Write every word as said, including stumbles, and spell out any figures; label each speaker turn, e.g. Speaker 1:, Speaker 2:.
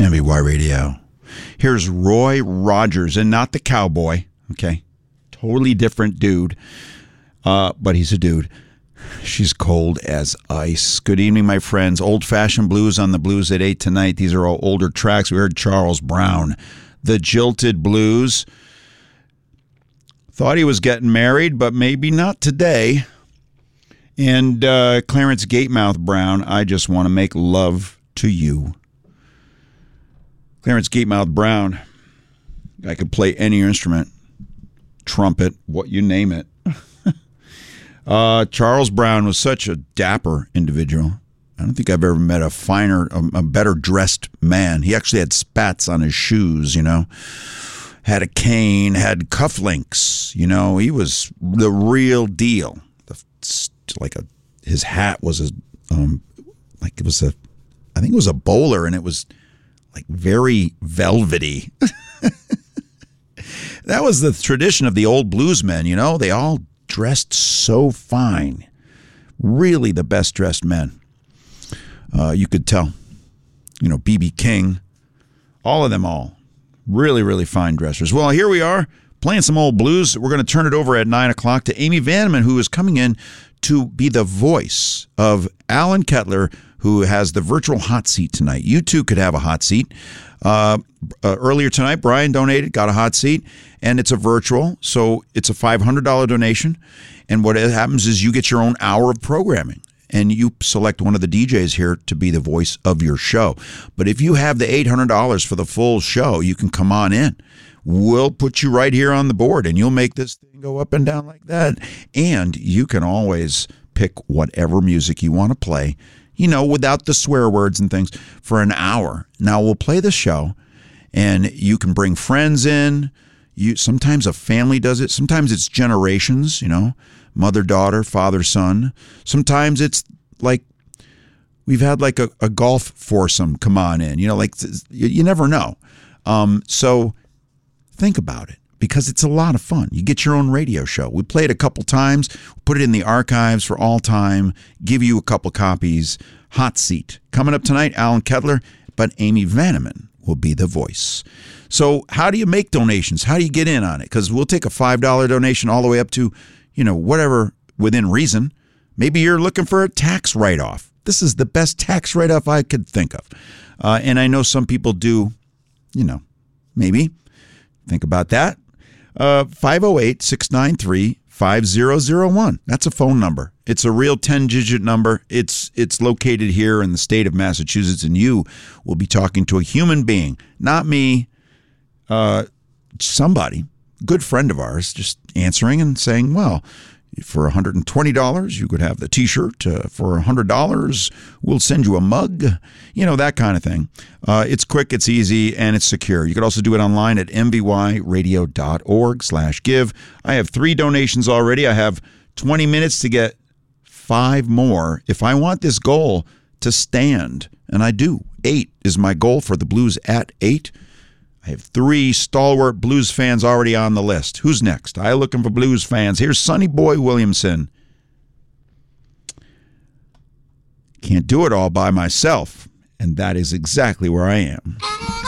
Speaker 1: M V Y Radio. Here's Roy Rogers, and not the cowboy, okay? Totally different dude, uh, but he's a dude. She's cold as ice. Good evening, my friends. Old-fashioned blues on the Blues at eight tonight. These are all older tracks. We heard Charles Brown, The Jilted Blues. Thought he was getting married, but maybe not today. And uh, Clarence Gatemouth Brown, I Just Want to Make Love to You. Clarence Gatemouth Brown, I could play any instrument, trumpet, what you name it. uh, Charles Brown was such a dapper individual. I don't think I've ever met a finer, a, a better dressed man. He actually had spats on his shoes, you know, had a cane, had cufflinks, you know. He was the real deal. The, like a, his hat was a, um, like it was a, I think it was a bowler, and it was like very velvety. That was the tradition of the old bluesmen, you know. They all dressed so fine. Really the best dressed men. Uh, you could tell. You know, B B King. All of them all. Really, really fine dressers. Well, here we are playing some old blues. We're going to turn it over at nine o'clock to Amy Vanneman, who is coming in to be the voice of Alan Kettler, who has the virtual hot seat tonight. You too could have a hot seat. Uh, uh, earlier tonight, Brian donated, got a hot seat, and it's a virtual, so it's a five hundred dollars donation. And what happens is you get your own hour of programming, and you select one of the D Js here to be the voice of your show. But if you have the eight hundred dollars for the full show, you can come on in. We'll put you right here on the board, and you'll make this thing go up and down like that. And you can always pick whatever music you want to play, you know, without the swear words and things, for an hour. Now, we'll play the show, and you can bring friends in. You sometimes a family does it. Sometimes it's generations, you know, mother, daughter, father, son. Sometimes it's like we've had like a, a golf foursome come on in, you know, like you, you never know. Um, so think about it, because it's a lot of fun. You get your own radio show. We play it a couple times, put it in the archives for all time, give you a couple copies. Hot seat. Coming up tonight, Alan Kettler, but Amy Vanneman will be the voice. So how do you make donations? How do you get in on it? Because we'll take a five dollar donation all the way up to, you know, whatever within reason. Maybe you're looking for a tax write-off. This is the best tax write-off I could think of. Uh, and I know some people do, you know, maybe. Think about that. Uh, five oh eight, six nine three, five oh oh one. That's a phone number. It's a real ten-digit number. It's it's located here in the state of Massachusetts, and you will be talking to a human being, not me, uh, somebody, good friend of ours, just answering and saying, well, for one hundred twenty dollars, you could have the T-shirt. Uh, for one hundred dollars, we'll send you a mug. You know, that kind of thing. Uh, it's quick, it's easy, and it's secure. You could also do it online at m v y radio dot org slash give. I have three donations already. I have twenty minutes to get five more if I want this goal to stand, and I do. Eight is my goal for the Blues at eight. I have three stalwart blues fans already on the list. Who's next? I looking for blues fans. Here's Sonny Boy Williamson. Can't do it all by myself, and that is exactly where I am.